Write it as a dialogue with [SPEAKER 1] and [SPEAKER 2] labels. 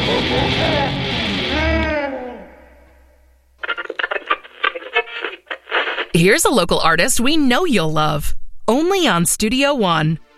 [SPEAKER 1] Here's a local artist we know you'll love, only on Studio One.